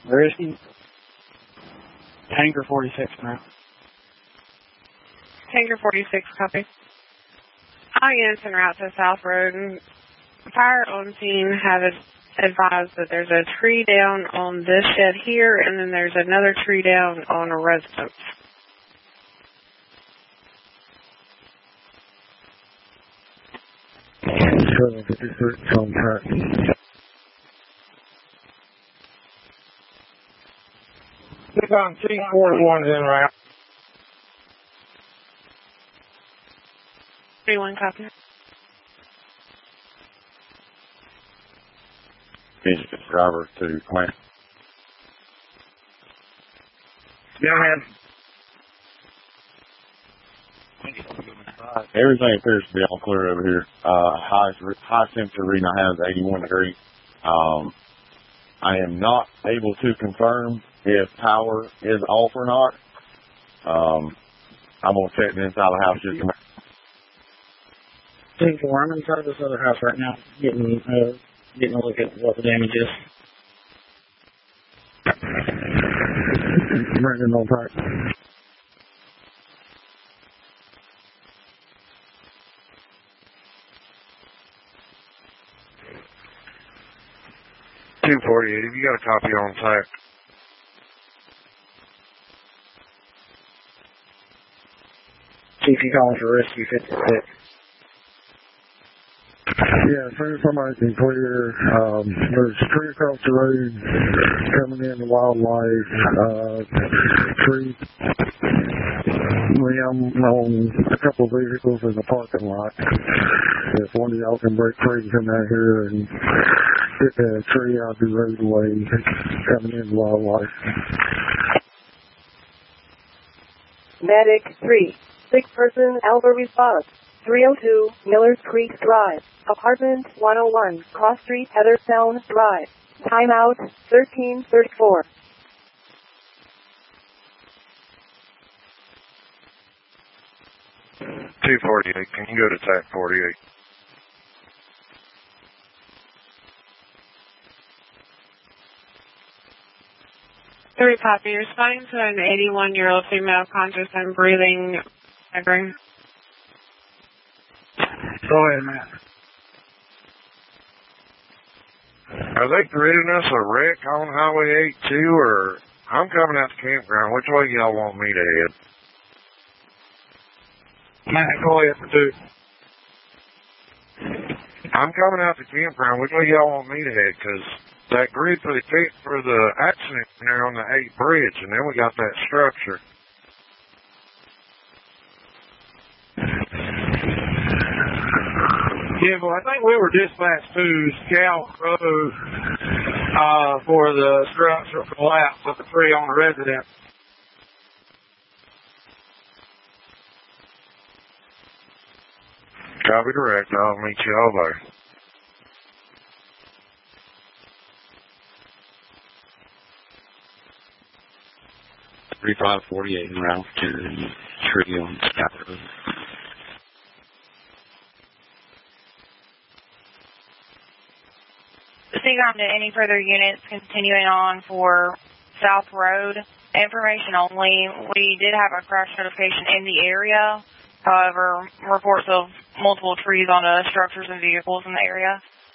Risky. Tanker 46 now. Tanker 46, copy. INS en route to South Road. And fire on scene have advised that there's a tree down on this shed here, and then there's another tree down on a residence. Contact. It's on T41's en route. 31, copy. Engine driver to plant. Go ahead. Everything appears to be all clear over here. High temperature reading I have is 81 degrees. I am not able to confirm if power is off or not. I'm going to check the inside of the house just to make. 10-4, I'm inside this other house right now, getting a look at what the damage is. Brendan on track. .248, have you got a copy on site? See if you calling for rescue 56. Yeah, as soon as somebody can clear, there's a tree across the road coming in the wildlife, tree limb on a couple of vehicles in the parking lot. If one of y'all can break free, come out here and get the tree out the roadway coming in the wildlife. Medic 3, 6-person Alpha response. 302 Millers Creek Drive, Apartment 101, Cross Street, Heatherstown Drive. Timeout 1334. .248, can you go to TAC 48? Three copy. Responding to an 81-year-old female conscious and breathing. Agree. Go ahead, Matt. Are they creating us a wreck on Highway 82, or I'm coming out the campground? Which way y'all want me to head? Matt, go ahead for 2. I'm coming out the campground. Which way y'all want me to head? Because that grid for the accident there on the 8 bridge, and then we got that structure. Yeah, well, I think we were dispatched to Scout Road for the structural collapse of the tree on the residence. Copy direct. I'll meet you all there. .3548 en route to the tree on Scout Road. CGOM to any further units continuing on for South Road. Information only. We did have a crash notification in the area. However, reports of multiple trees on structures and vehicles in the area.